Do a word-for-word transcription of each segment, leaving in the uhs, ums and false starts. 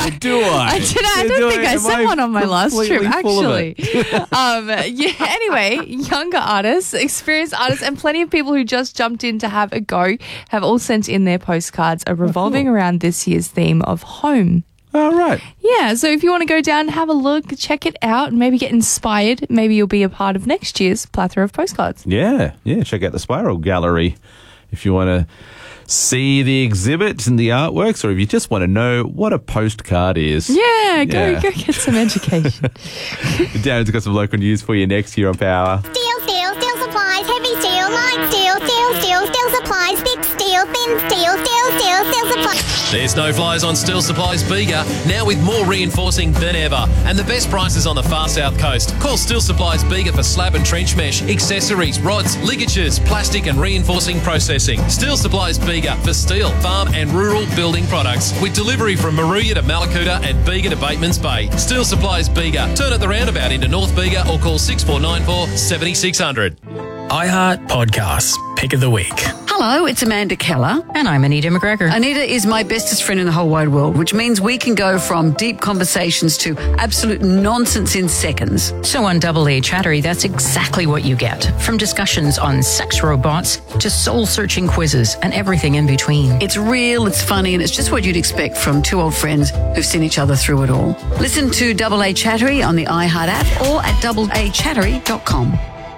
I, do I? I, did, I don't do think I, I saw one on my last trip, actually. um, yeah. Anyway, younger artists, experienced artists, and plenty of people who just jumped in to have a go have all sent in their postcards are revolving oh, cool. around this year's theme of home. Oh, right. Yeah, so if you want to go down and have a look, check it out, and maybe get inspired, maybe you'll be a part of next year's plethora of postcards. Yeah, yeah, check out the Spiral Gallery if you want to see the exhibits and the artworks, or if you just want to know what a postcard is. Yeah, go, yeah. go get some education. Darren's got some local news for you next year on Power. Steel, steel, steel supplies, heavy steel, light steel, steel, steel, steel supplies, thick steel, thin steel, steel, steel, steel supplies. There's no flies on Steel Supplies Bega, now with more reinforcing than ever. And the best prices on the far south coast. Call Steel Supplies Bega for slab and trench mesh, accessories, rods, ligatures, plastic and reinforcing processing. Steel Supplies Bega for steel, farm and rural building products. With delivery from Maruya to Malakuta and Bega to Batemans Bay. Steel Supplies Bega. Turn at the roundabout into North Bega or call six four nine four, seven six zero zero. iHeart Podcasts, Pick of the Week. Hello, it's Amanda Keller. And I'm Anita McGregor. Anita is my bestest friend in the whole wide world, which means we can go from deep conversations to absolute nonsense in seconds. So on Double A Chattery, that's exactly what you get. From discussions on sex robots to soul-searching quizzes and everything in between. It's real, it's funny, and it's just what you'd expect from two old friends who've seen each other through it all. Listen to Double A Chattery on the iHeart app or at double a chattery dot com.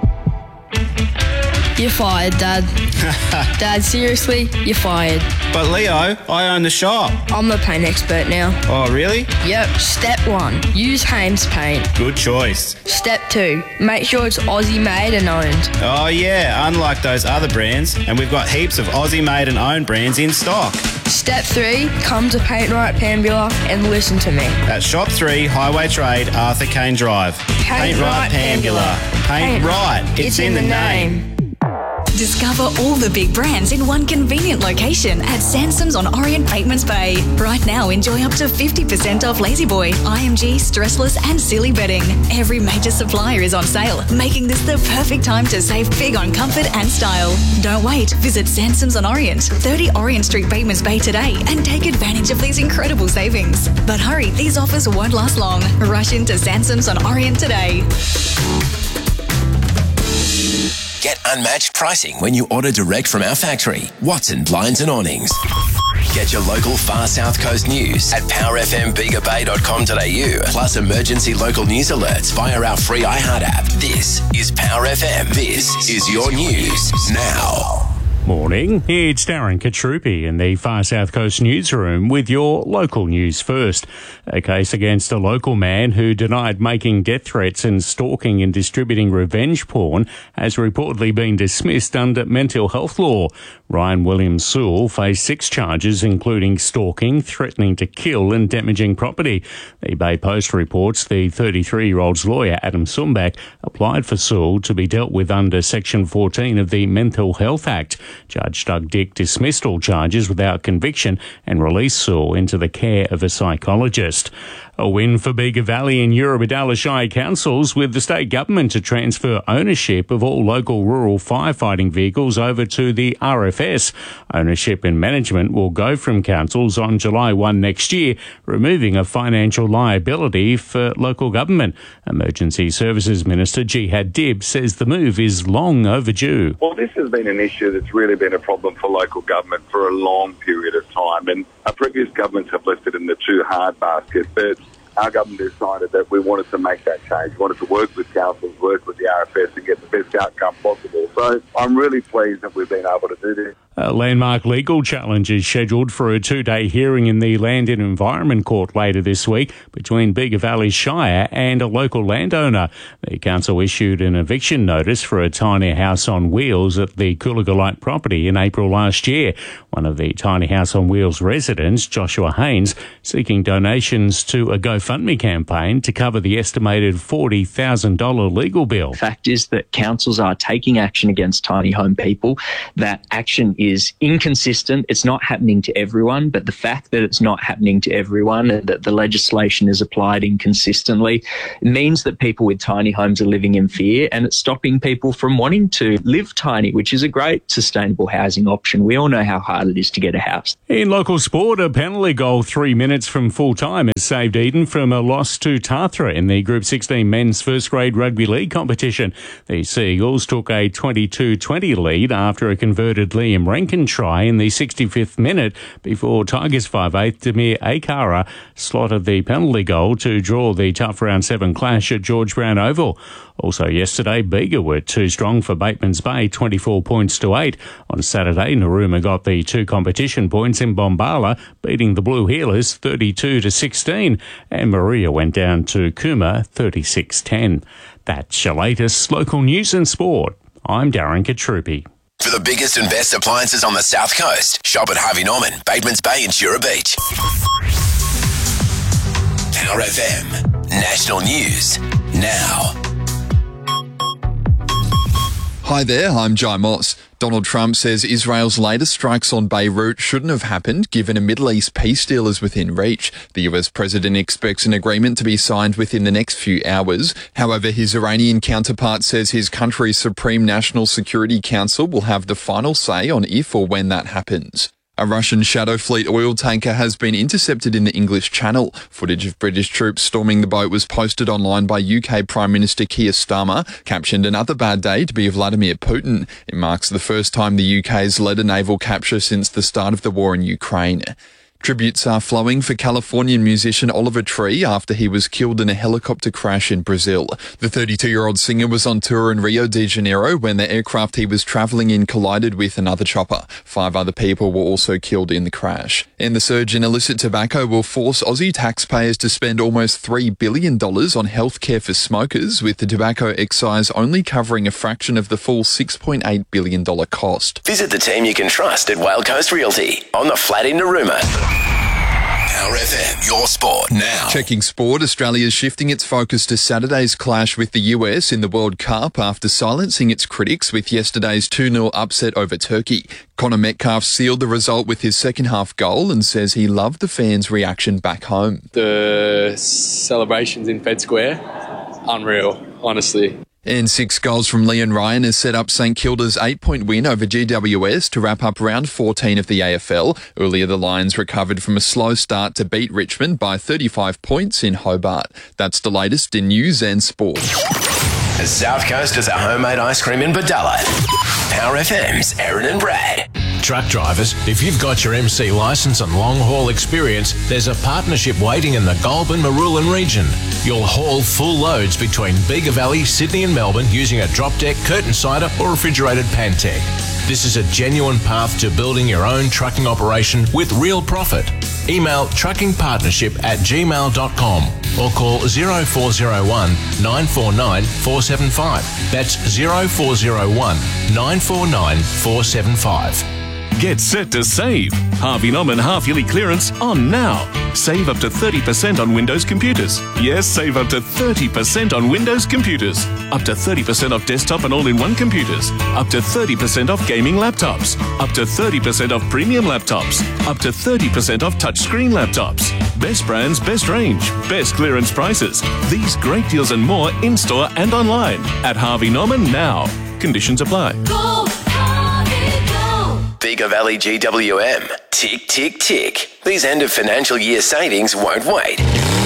You're fired, Dad. Dad, seriously, you're fired. But Leo, I own the shop. I'm the paint expert now. Oh, really? Yep. Step one, use Hames paint. Good choice. Step two, make sure it's Aussie made and owned. Oh yeah, unlike those other brands, and we've got heaps of Aussie made and owned brands in stock. Step three, come to Paint Right Pambula and listen to me. At Shop three, Highway Trade, Arthur Kane Drive. Paint, Paint Right Pambula. Paint, Paint Right. It's, it's in, in the name. name. Discover all the big brands in one convenient location at Sansom's on Orient Batemans Bay. Right now, enjoy up to fifty percent off La-Z-Boy, I M G, Stressless and Silly bedding. Every major supplier is on sale, making this the perfect time to save big on comfort and style. Don't wait. Visit Sansom's on Orient, thirty Orient Street, Batemans Bay today and take advantage of these incredible savings. But hurry, these offers won't last long. Rush into Sansom's on Orient today. Get unmatched pricing when you order direct from our factory, Watson Blinds and Awnings. Get your local far south coast news at power f m bega bay dot com dot a u, plus emergency local news alerts via our free iHeart app. This is Power F M. This is your news now. Morning, it's Darren Katrupi in the Far South Coast newsroom with your local news first. A case against a local man who denied making death threats and stalking and distributing revenge porn has reportedly been dismissed under mental health law. Ryan Williams Sewell faced six charges, including stalking, threatening to kill and damaging property. The Bay Post reports the thirty-three-year-old's lawyer, Adam Sumbach, applied for Sewell to be dealt with under Section fourteen of the Mental Health Act. Judge Doug Dick dismissed all charges without conviction and released Sewell into the care of a psychologist. A win for Bega Valley and Eurobodalla Shire councils, with the state government to transfer ownership of all local rural firefighting vehicles over to the R F S. Ownership and management will go from councils on July first next year, removing a financial liability for local government. Emergency Services Minister Jihad Dib says the move is long overdue. Well, this has been an issue that's really been a problem for local government for a long period of time, and our previous governments have left it in the too hard basket, but our government decided that we wanted to make that change. We wanted to work with councils, work with the R F S and get the best outcome possible. So I'm really pleased that we've been able to do this. A landmark legal challenge is scheduled for a two-day hearing in the Land and Environment Court later this week between Bega Valley Shire and a local landowner. The council issued an eviction notice for a tiny house on wheels at the Coolagolite property in April last year. One of the tiny house on wheels residents, Joshua Haynes, seeking donations to a GoFundMe campaign to cover the estimated forty thousand dollars legal bill. The fact is that councils are taking action against tiny home people. That action is inconsistent. It's not happening to everyone, but the fact that it's not happening to everyone and that the legislation is applied inconsistently means that people with tiny homes are living in fear, and it's stopping people from wanting to live tiny, which is a great sustainable housing option. We all know how hard it is to get a house. In local sport, a penalty goal three minutes from full time has saved Eden from a loss to Tathra in the Group sixteen men's first grade rugby league competition. The Seagulls took a twenty-two twenty lead after a converted Liam Rankin try in the sixty-fifth minute before Tigers five eighth Demir Akara slotted the penalty goal to draw the tough round seven clash at George Brown Oval. Also yesterday, Bega were too strong for Bateman's Bay, twenty-four points to eight. On Saturday, Narooma got the two competition points in Bombala, beating the Blue Heelers thirty-two to sixteen, and Maria went down to Cooma thirty-six ten. That's your latest local news and sport. I'm Darren Katrupi. For the biggest and best appliances on the South Coast, shop at Harvey Norman, Bateman's Bay and Tura Beach. Power F M, national news, now. Hi there, I'm Jai Moss. Donald Trump says Israel's latest strikes on Beirut shouldn't have happened given a Middle East peace deal is within reach. The U S president expects an agreement to be signed within the next few hours. However, his Iranian counterpart says his country's Supreme National Security Council will have the final say on if or when that happens. A Russian Shadow Fleet oil tanker has been intercepted in the English Channel. Footage of British troops storming the boat was posted online by U K Prime Minister Keir Starmer, captioned "Another bad day to be Vladimir Putin." It marks the first time the U K's led a naval capture since the start of the war in Ukraine. Tributes are flowing for Californian musician Oliver Tree after he was killed in a helicopter crash in Brazil. The thirty-two-year-old singer was on tour in Rio de Janeiro when the aircraft he was travelling in collided with another chopper. Five other people were also killed in the crash. And the surge in illicit tobacco will force Aussie taxpayers to spend almost three billion dollars on healthcare for smokers, with the tobacco excise only covering a fraction of the full six point eight billion dollars cost. Visit the team you can trust at Whale Coast Realty on the flat in Narooma. Power F M, your sport now. Checking sport, Australia is shifting its focus to Saturday's clash with the U S in the World Cup after silencing its critics with yesterday's two nil upset over Turkey. Connor Metcalf sealed the result with his second half goal and says he loved the fans' reaction back home. The celebrations in Fed Square, unreal, honestly. And six goals from Leon Ryan has set up St Kilda's eight-point win over G W S to wrap up round fourteen of the A F L. Earlier, the Lions recovered from a slow start to beat Richmond by thirty-five points in Hobart. That's the latest in news and sport. The South Coast is a homemade ice cream in Badalla. Power F M's Aaron and Brad. Truck drivers, if you've got your M C licence and long-haul experience, there's a partnership waiting in the Goulburn-Marulan region. You'll haul full loads between Bega Valley, Sydney and Melbourne using a drop deck, curtain sider or refrigerated Pantech. This is a genuine path to building your own trucking operation with real profit. Email truckingpartnership at gmail dot com or call zero four zero one nine four nine four seven five. That's zero four zero one nine four nine four seven five. Get set to save. Harvey Norman half-yearly clearance on now. Save up to thirty percent on Windows computers. Yes, save up to thirty percent on Windows computers. Up to thirty percent off desktop and all-in-one computers. Up to thirty percent off gaming laptops. Up to thirty percent off premium laptops. Up to thirty percent off touchscreen laptops. Best brands, best range, best clearance prices. These great deals and more in-store and online at Harvey Norman now. Conditions apply. Go, Harvey, go. Bega Valley G W M. Tick, tick, tick. These end of financial year savings won't wait.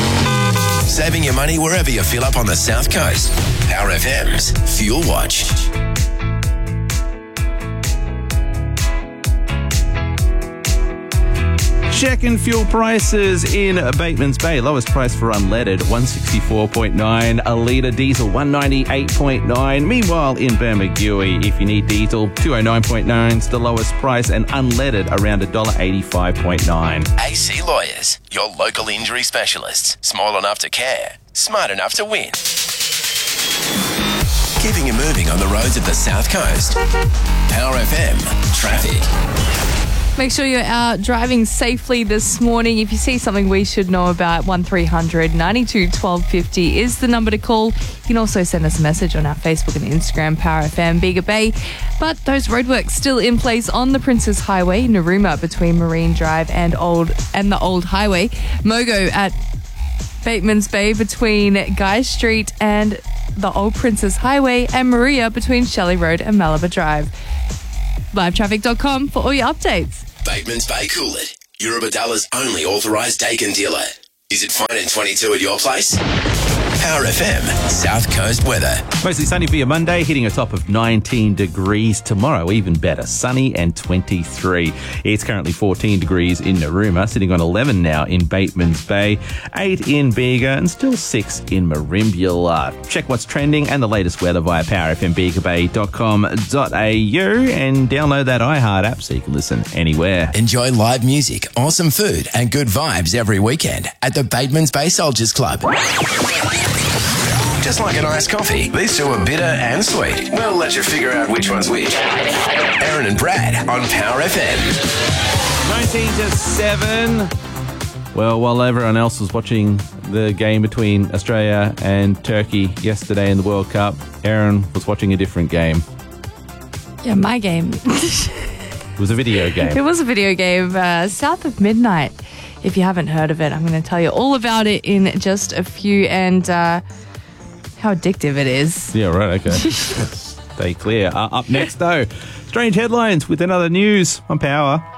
Saving your money wherever you fill up on the South Coast. Power F M's Fuel Watch. Checking fuel prices in Bateman's Bay. Lowest price for unleaded, one sixty-four point nine. A litre diesel, one ninety-eight point nine. Meanwhile, in Bermagui, if you need diesel, two oh nine point nine is the lowest price, and unleaded around one dollar eighty-five point nine. A C Lawyers, your local injury specialists. Small enough to care, smart enough to win. Keeping you moving on the roads of the South Coast. Power F M Traffic. Make sure you're out driving safely this morning. If you see something we should know about, one three hundred ninety-two twelve fifty is the number to call. You can also send us a message on our Facebook and Instagram, Power F M Bega Bay. But those roadworks still in place on the Princess Highway, Narooma between Marine Drive and Old and the Old Highway, Mogo at Bateman's Bay between Guy Street and the Old Princess Highway, and Maria between Shelley Road and Malabar Drive. live traffic dot com for all your updates. Bateman's Bay Coolid, Eurobadalla's only authorised Dakin dealer. Is it fine in twenty-two at your place? Power F M, South Coast weather. Mostly sunny for your Monday, hitting a top of nineteen degrees. Tomorrow, even better, sunny and twenty-three. It's currently fourteen degrees in Narooma, sitting on eleven now in Bateman's Bay, eight in Bega, and still six in Merimbula. Check what's trending and the latest weather via power f m bega bay dot com dot a u and download that iHeart app so you can listen anywhere. Enjoy live music, awesome food, and good vibes every weekend at the Bateman's Bay Soldiers Club. Just like an iced coffee, these two are bitter and sweet. We'll let you figure out which one's which. Aaron and Brad on Power F M. nineteen to seven. Well, while everyone else was watching the game between Australia and Turkey yesterday in the World Cup, Aaron was watching a different game. Yeah, my game. It was a video game. It was a video game, uh, South of Midnight. If you haven't heard of it, I'm going to tell you all about it in just a few, and uh, how addictive it is. Yeah, right, okay. Stay clear. Uh, up next, though, strange headlines with another news on Power.